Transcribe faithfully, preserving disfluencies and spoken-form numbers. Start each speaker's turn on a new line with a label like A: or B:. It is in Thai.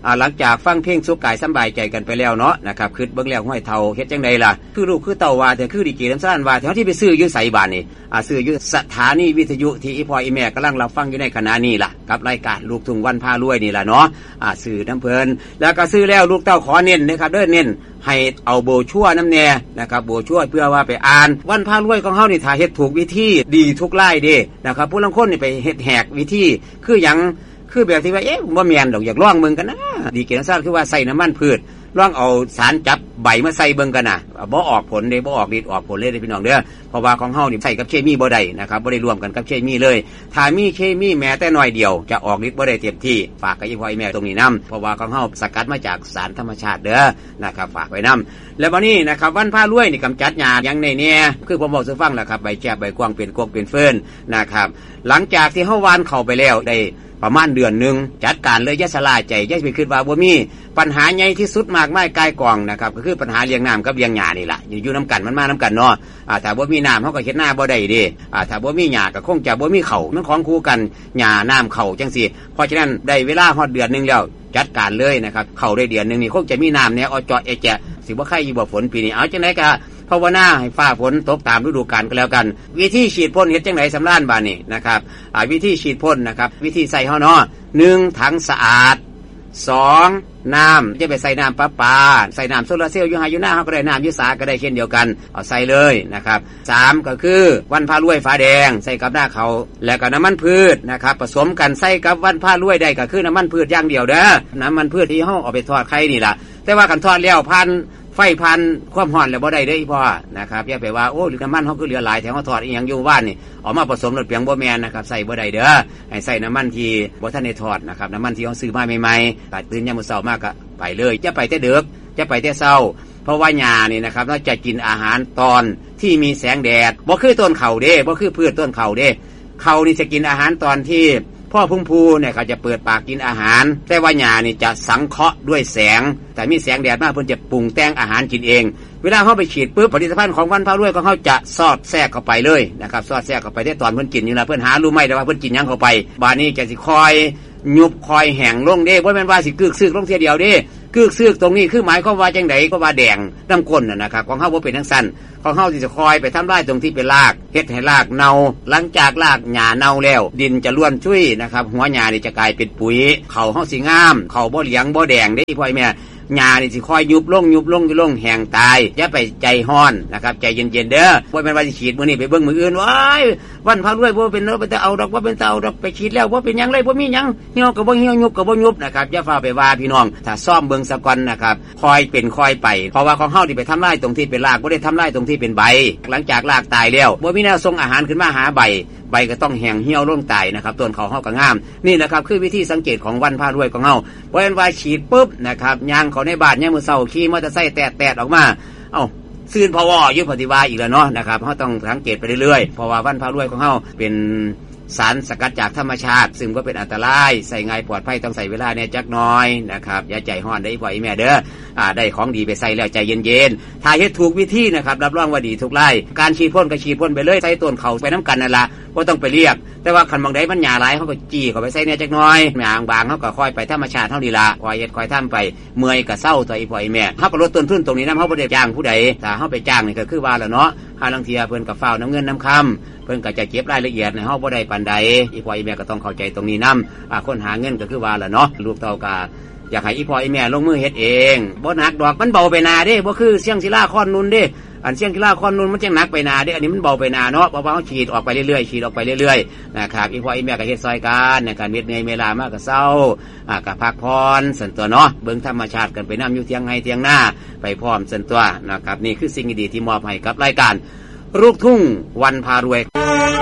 A: อ่าหลังจากฟังเพลงสุขกายสบายใจกันไปแล้วเนาะนะครับคิดเบิ่งแล้วห้อยเฒ่าเฮ็ดจังไดล่ะคือลูกคือเต่าว่าแต่คือดีเจน้ำซ่านว่าแถวที่ไปซื้ออยู่ไสบ้านนี่อ่าซื้ออยู่สถานีวิทยุที่อีพ่ออีแม่กำลังรับฟังอยู่ในขณะนี้ล่ะกับรายการลูกทุ่งวันพารวยนี่ล่ะเนาะอ่าซื้อน้ำเพิ่นแล้วก็ซื้อแล้วลูกเต้าขอเน้นนะครับเด้อเน้นให้เอาโบชั่วน้ำแน่นะครับโบชั่วเพื่อว่าไปอ่านวันพารวยของเฮานี่ถ้าเฮ็ดถูกวิธีดีทุกรายเด้นะครับผู้ลางคนนี่ไปเฮ็ดแหกวิธีคือหยังคือแบบที่ว่าเอ๊ะบ่แม่นดอกอยากลองเบิ่งกันนะดีเกณฑ์ซ่าคือว่าใส่น้ำมันพืชลองเอาสารจับใบมาใส่เบิ่งกันน่ะบ่ออกผลเด้บ่ออกฤทธิ์ออกผลเลยเด้พี่น้องเด้อเพราะว่าของเฮานี่ใส่กับเคมีบ่ได้นะครับบ่ได้รวมกันกับเคมีเลยถ้ามีเคมีแม้แต่น้อยเดียวจะออกฤทธิ์บ่ได้เต็มที่ฝากกับอีพ่ออีแม่ตรงนี้นำเพราะว่าของเฮาสกัดมาจากสารธรรมชาติเด้อนะครับฝากไว้นำแล้วบัดนี้นะครับวันพารวยนี่กำจัดหญ้าอย่างในเนี่ยคือผมบอกสู่ฟังแล้วครับใบแจ๊บใบกวางเป็นกวกเป็นเฟิร์นนะครับหลังจากที่เฮาหว่านเข้าไปแล้วได้ประมาณเดือนนึงจัดการเลยอย่าชะล่าใจอย่าไปคิดว่าบ่มีปัญหาใหญ่ที่สุดมากมายกายกองนะครับก็คือปัญหาเลี้ยงน้ำกับเลี้ยงหญ้านี่ล่ะอยู่ๆนำกันมันมานำกันเนาะอ่าถ้าบ่มีน้ำเฮาก็เฮ็ดนาบ่ได้เด้อ่าถ้าบ่มีหญ้าก็คงจะบ่มีข้าวมันของคู่กันหญ้าน้ำข้าวจังซี่เพราะฉะนั้นได้เวลาฮอดเดือนนึงแล้วจัดการเลยนะครับเข้าได้เดือนนึงนี่คงจะมีน้ำแน่ออเจาะเอแจะสิบ่ใครอยู่บ่ฝนปีนี้เอาจังได๋ก็ภาวนาให้ฟ้าฝนตกตามฤดูกาลก็แล้วกันวิธีฉีดพ่นเฮ็ดจังได๋สำราญบาดนี้นะครับอ่าวิธีฉีดพ่นนะครับวิธีใส่เฮาเนาะหนึ่งถังสะอาดสองน้ำจะไปใส่น้ำประปาใส่น้ำโซลาร์เซลล์อยู่หาอยู่หน้าเฮาก็ได้น้ำอยู่สาก็ได้เช่นเดียวกันเอาใส่เลยนะครับสามก็คือวันพารวยฟ้าแดงใส่กับหน้าเขาแล้วก็น้ำมันพืชนะครับผสมกันใส่กับวันพารวยได้ก็คือน้ำมันพืชอย่างเดียวเด้อน้ำมันพืชที่เฮาเอาไปทอดไข่นี่ล่ะแต่ว่ากันทอดแล้วพันไฟพันความร้อนแล้วบ่ได้เด้ออีพ่อนะครับอย่าไปว่าโอ้หรือน้ำมันเฮาคือเหลือหลายแถวเฮาทอดอีหยังอยู่บ้านนี่ออกมาผสมรสเปียงบ่แม่นนะครับใส่บ่ได้เด้อให้ใส่น้ำมันที่บ่ทันได้ทอดนะครับน้ำมันที่เฮาซื้อมาใหม่ๆก็ตื่นยามมื้อเช้ามาก็ไปเลยจะไปแต่ดึกจะไปแต่เช้าเพราะว่าหญ้านี่นะครับเราจะกินอาหารตอนที่มีแสงแดดบ่คือต้นข้าวเด้บ่คือพืชต้นข้าวเด้ข้าวนี่จะกินอาหารตอนที่พ่อพุ่มพูเนี่ยเขาจะเปิดปากกินอาหารแต่ว่าหญ้านี่จะสังเคราะห์ด้วยแสงแต่มีแสงแดดมากเพิ่นจะปรุงแต่งอาหารกินเองเวลาเขาไปฉีดปุ๊บผลิตภัณฑ์ของวันพารวยก็เขาจะสอดแทรกเข้าไปเลยนะครับสอดแทรกเข้าไปได้ตอนเพิ่นกินอยู่นะเพิ่นหารู้ไหมแต่ว่าเพิ่นกินยังเข้าไปบาดนี้จะสิคอยยุบคอยแห้งลงเด้บ่แม่นว่าสิกึกซึกลงเทียเดียวเด้กึกซึกตรงนี้คือหมายความว่าจังไดก็ว่าแดงน้ำก้นน่ะนะครับของเฮาบ่เป็นจังซั่นของเฮาสิจะคอยไปทำลายตรงที่เป็นรากเฮ็ดให้รากเน่าหลังจากรากหญ้าเน่าแล้วดินจะร่วนชุ่ยนะครับหัวหญ้านี่จะกลายเป็นปุ๋ยเขาเฮาสิงามเขาบ่เหลืองบ่แดงเด้พ่อแม่หญ้านี่สิคอยยุบลงยุบลงยุบลงแห้งตายอย่าไปใจร้อนนะครับใจเย็นๆเด้อบ่แม่นว่าสิฉีดมื้อนี้ไปเบิ่งมื้ออื่นว้ายวันพารวยบ่เป็นเนาะไปแต่เอาดอกบ่เป็นเตาดอกไปฉีดแล้วบ่เป็นหยังเลยบ่มีหยังเหี่ยวก็บ่เหี่ยวยุบก็บ่ยุบนะครับอย่าฟ้าไปว่าพี่น้องถ้าซ่อมเบิ่งซะก่อนนะครับคอยเป็นคอยไปเพราะว่าของเฮาที่ไปทำลายตรงที่เป็นรากบ่ได้ทำลายตรงที่เป็นใบหลังจากรากตายแล้วบ่มีแนวส่งอาหารขึ้นมาหาใบใบก็ต้องแห้งเหี่ยวลงตายนะครับต้นเขาเฮาก็งามนี่นะครับคือวิธีสังเกตของวันพารวยของเฮาบ่แม่นว่าฉีดปุ๊บนะครับย่างเขาในบ้านยามมื้อเช้าขี่มอเตอร์ไซค์แตะๆออกมาเอ้าซื่นพอวออยู่ปฏิวาอีกแล้วเนาะนะครับเฮาต้องสังเกตไปเรื่อยๆเพราะว่าวันพารวยของเฮาเป็นสารสกัดจากธรรมชาติซึ่งก็เป็นอันตรายใส่ง่ายปลอดภัยต้องใส่เวลาเนี่ยจักน้อยนะครับอย่าใจร้อนได้บ่อยแม่เด้ออ่าได้ของดีไปใส่แล้วใจเย็นๆถ้าเฮ็ดถูกวิธีนะครับรับรองว่าดีทุกไร่การฉีดพ่นก็ฉีดพ่นไปเลยใส่ต้นเขาไปน้ำกันนั่นล่ะบ่ต้องไปเรียกแต่ว่าคันบางใดมันหญ้าหลายเฮาก็จี้เข้าไปใส่เนี่ยจักน้อยหญ้าบางเฮาก็ค่อยไปธรรมชาติเฮานี่ล่ะค่อยเฮ็ดค่อยทำไปเมื่อยก็เซาตัวอีพ่ออีแม่เฮาก็ลดต้นทุนตรงนี้นำเฮาบ่ได้จ้างผู้ใดถ้าเฮาไปจ้างนี่ก็คือว่าแล้วเนาะหาลางเที่ยเพิ่นก็ฟ้าวน้ำเงินน้ำคำเพิ่นก็จะเก็บรายละเอียดในเฮาบ่ได้ปานใดอีพ่ออีแม่ก็ต้องเข้าใจตรงนี้นำอ่าคนหาเงินก็คือว่าแล้วเนาะลูกเต้าก็อยากให้อีพ่ออีแม่ลงมือเฮ็ดเองบ่หนักดอกมันเบาไปนาเด้บ่คือเสียงศิลาคอนนุนเด้อันเสียงกีฬาคอนนุนมันจังหนักไปนาเด้อันนี้มันเบาไปนาเนาะเพราะว่าเฮาฉีดออกไปเรื่อยๆฉีดออกไปเรื่อยๆนะครับอีพ่ออีแม่ก็เฮ็ดซอยกันในการเฮ็ดเหนื่อยเวลามากก็เศร้าอ่าก็พักผ่อนสั่นตัวเนาะเบิ่งธรรมชาติกันไปนำอยู่เที่ยงให้เที่ยงหน้าไปพร้อมสั่นตัวนะครับนี่คือสิ่งดีๆที่มอบให้กับรายการลูกทุ่งวันพารวย